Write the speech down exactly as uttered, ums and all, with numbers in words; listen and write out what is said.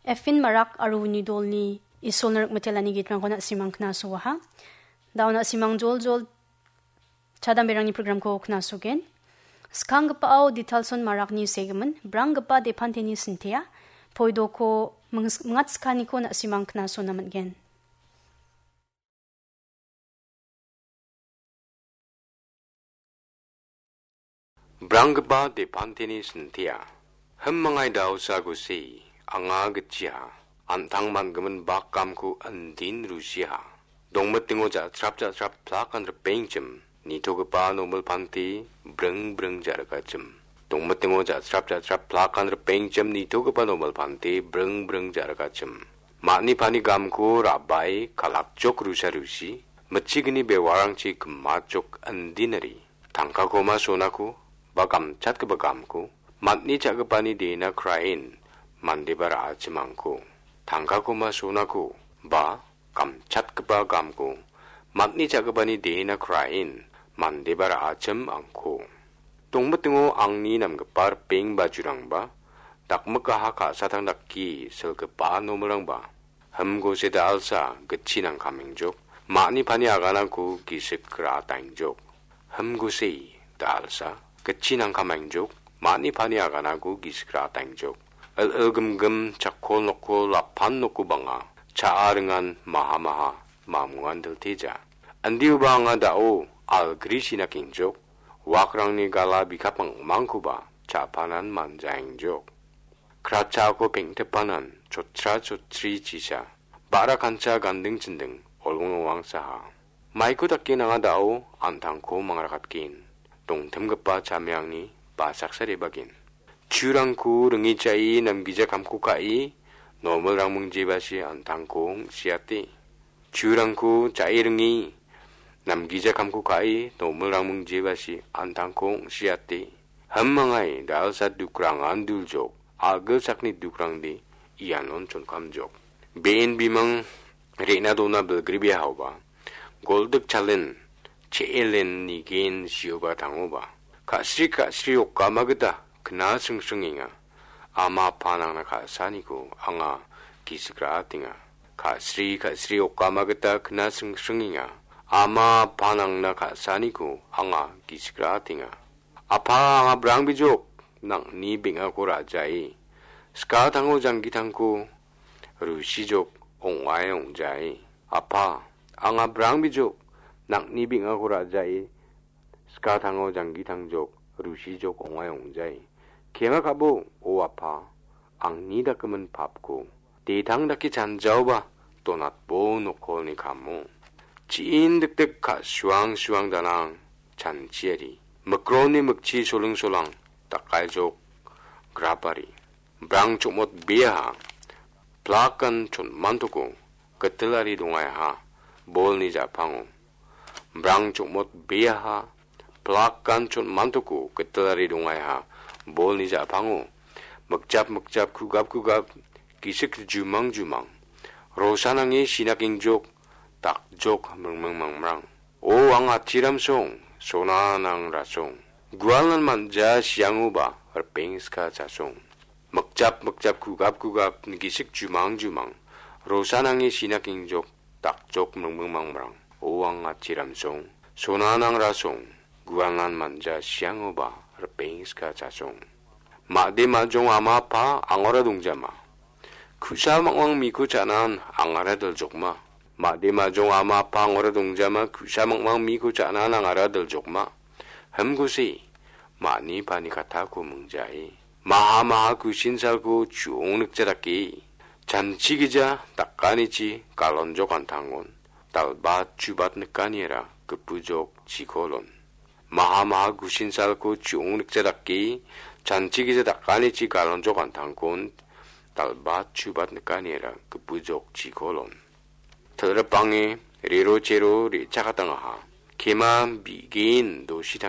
Efin marak aruni dolni isol narak matelani gitrang kona simang kna suwaha. Dauna simang jol jol chadam berangni program ko kna sugen. Skang gapao ditalson marak ni segmen brang gapa depanteni sintea poido ko mengat skani ko na simang kna so naman gen. Brang gapa depanteni sintea hemmangai daw sa gusi anga getiha antang mangemen bakam ku andin rusia dongmet tingoja trapja trap plakan repengjem ni togepa nomel panti breng breng jaragacem dongmet tingoja trapja trap plakan repengjem ni togepa nomel panti breng breng jaragacem makni pani gamku rabai kalak jok rusia rusi mecigni bewarangci gemajok andinari tangka koma sonaku bagam cat ke bagamku matni cak kepani dena krain mandi bara cemangku tangka koma sonaku ba kam cat ke bagamku matni cak kepani dena krain mandi bara cem angku tongbetengo angni nam kepar peng bajurang ba tak mekah ka satang dakki sel kepa nomerang ba hamgo seda alsa gecinang kamengjok makni pani aganaku gisik kra taingjok hamgo sei da alsa gecinang kamengjok makni pani aganaku giskra tangjok el el gem gem cakko nokko lapan nokko banga caarengan maha maha mamungan del teja andiu banga dao al grisina kingjok wakrangni gala bikapang mangkuba capanan manjaingjok krachako pengtepanan cotra cotri cisa bara kanca gandeng cendeng olong wangsaha maiko takki nanga dao antangko mangrakatkin 동템 gapa camyangni basak sarebagin curangku rengi cai namgija kamku kai nomel rangmung jebasi antangkong siati curangku cai rengi namgija kamku kai nomel rangmung jebasi antangkong siati hammangai dalsa dukrangan duljok agel sakni dukrangdi ianon chonkamjok bein bimang rena dona belgribia hauba goldik chalen 체엘렌 니겐 시오바 당오바 가스리 가스리 오까마그다 그나 승승잉아 아마 파낭나 가사니고 앙아 기스그라팅아 가스리 가스리 오까마그다 그나 승승잉아 아마 파낭나 가사니고 앙아 기스그라팅아 아파 앙아 브랑비족 낭 니빙아 고라자이 스카 당오 장기탕고 루시족 옹와에 옹자이 아파 앙아 브랑비족 낙니 빙하고 라자이 스카 당어 장기 당족 루시족 옹화용자이 갱아 가보 오아파 앙니 닦으면 밥고 대당 닦기 잔자오바 또낫보 놓고니 감모 지인 득득 가 슈왕 슈왕 다낭 잔치에리 먹그로니 먹치 솔릉솔랑 닦갈족 그라바리 브랑 쪽못 비하 플라간 촌 만두고 끝들라리 동아야 볼니 자팡오 brang cukmot beha plakan cun mantuku ketelari dungaiha bol ni ja pangu mekjap mekjap kugap kugap kisik jumang jumang rosanangi sinaking jok tak jok meng meng mang o ang atiram song sona nang rasong gualan manja sianguba erpeng ska jasong mekjap mekjap kugap kugap kisik jumang jumang rosanangi sinaking jok tak jok meng meng mang 오왕 아치람송 소나낭 라송 구앙한 만자 시앙오바 르페잉스카 자송 마데 마종 아마파 앙어라 동자마 쿠샤망왕 미쿠 자난 앙아라들 족마 마데 마종 아마파 앙어라 동자마 쿠샤망왕 미쿠 자난 앙아라들 족마 햄구시 마니 바니 가타고 뭉자이 마하마하 구신살고 주옹늑자답기 잔치기자 딱까니지 깔론족 안탕곤 talbat cubat nekaniera kepujok cikolon maha-maha gusin salko ciung nekcedaki cancigi sedakani cikalon jokan tangkon talbat cubat nekaniera kepujok cikolon terpange rero cero ri cakatangaha kema bigin do